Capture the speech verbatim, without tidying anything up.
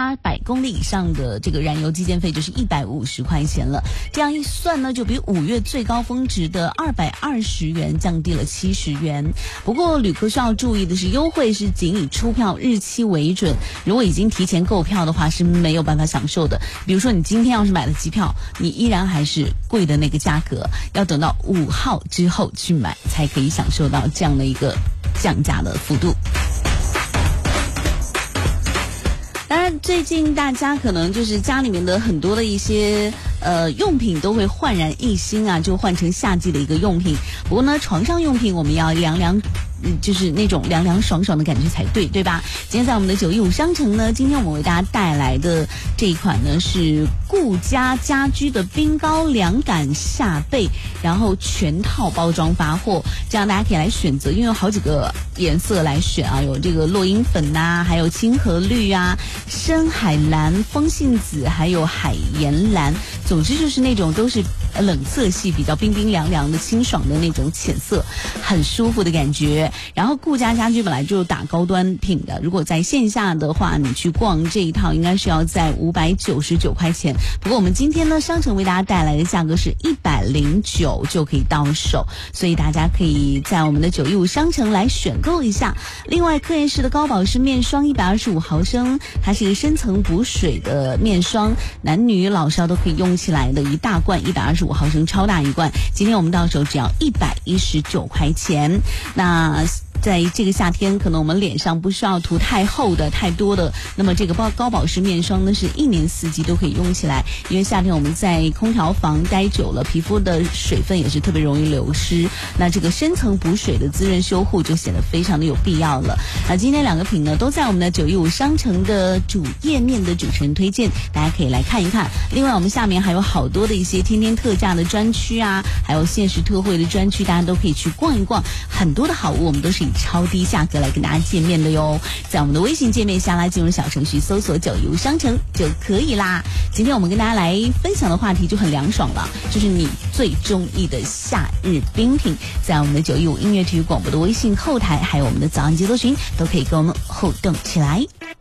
八百公里以上的这个燃油基建费就是一百五十块钱了。这样一算呢，就比五月最高峰值的二百二十元降低了七十元。不过旅客需要注意的是，优惠是仅以出票日期为准，如果已经提前购票的话是没有办法享受的。比如说你今天要是买了机票，你依然还是贵的那个价格，要等到五号之后去买才可以享受到这样的一个降价的幅度。当然最近大家可能就是家里面的很多的一些呃用品都会焕然一新啊，就换成夏季的一个用品。不过呢，床上用品我们要凉凉嗯，就是那种凉凉爽爽的感觉才对，对吧？今天在我们的九一五商城呢，今天我们为大家带来的这一款呢是顾家家居的冰糕凉感夏被，然后全套包装发货，这样大家可以来选择，因为有好几个颜色来选啊，有这个落英粉呐、啊，还有清河绿啊、深海蓝、风信子，还有海盐蓝，总之就是那种都是冷色系，比较冰冰凉凉的、清爽的那种浅色，很舒服的感觉。然后顾家家居本来就打高端品的，如果在线下的话，你去逛这一套应该是要在五百九十九块钱。不过我们今天呢，商城为大家带来的价格是一百零九就可以到手，所以大家可以在我们的九一五商城来选购一下。另外，科颜氏的高保湿面霜一百二十五毫升，它是一个深层补水的面霜，男女老少都可以用起来的一大罐，一百二十五毫升超大一罐。今天我们到手只要一百一十九块钱。那在这个夏天，可能我们脸上不需要涂太厚的、太多的，那么这个高高保湿面霜呢，是一年四季都可以用起来。因为夏天我们在空调房待久了，皮肤的水分也是特别容易流失，那这个深层补水的滋润修护就显得非常的有必要了。那今天两个品呢，都在我们的九一五商城的主页面的主持人推荐，大家可以来看一看。另外，我们下面还有好多的一些天天特价的专区啊，还有限时特惠的专区，大家都可以去逛一逛。很多的好物我们都是以超低价格来跟大家见面的哟。在我们的微信界面下来进入小程序搜索九一五商城就可以啦。今天我们跟大家来分享的话题就很凉爽了，就是你最中意的夏日冰品。在我们的九一五音乐体育广播的微信后台，还有我们的早安节奏群，都可以跟我们互动起来。